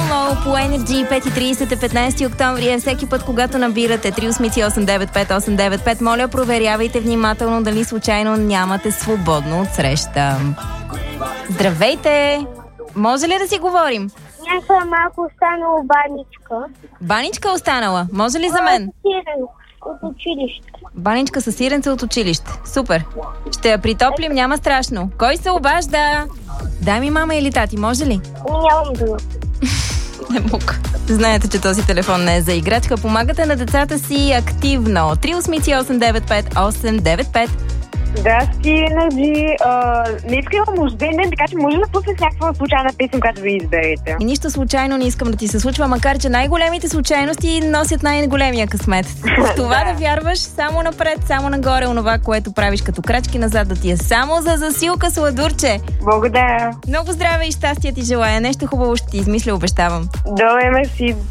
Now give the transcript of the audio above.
Down Low по Energy. 5:30 е 15 октомври. Всеки път, когато набирате 388-95895, моля, проверявайте внимателно дали случайно нямате свободно от среща. Здравейте! Може ли да си говорим? Някаква малко останала баничка. Баничка останала? Може ли за мен? От училище. Баничка с сиренце от училище. Супер. Ще я притоплим, няма страшно. Кой се обажда? Дай ми мама или тати, може ли? Нямам друго. Не мога. Знаете, че този телефон не е за играчка. Помагате на децата си активно. 388-95895. Здрасти, Energy. Днес имам рожден ден, така че може да пуснеш някаква случайна песен, която ви изберете. И нищо случайно не искам да ти се случва, макар че най-големите случайности носят най-големия късмет. В това да вярваш само напред, само нагоре, онова, което правиш като крачки назад, да ти е само за засилка, сладурче. Благодаря. Много здраве и щастие ти желая. Нещо хубаво ще ти измисля, обещавам. Добре, мерси.